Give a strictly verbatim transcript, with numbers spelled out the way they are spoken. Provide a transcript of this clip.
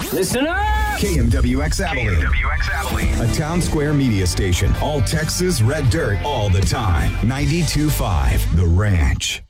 Listen up! K M W X Abilene. K M W X Abilene. A Town Square media station. All Texas red dirt all the time. ninety-two point five The Ranch.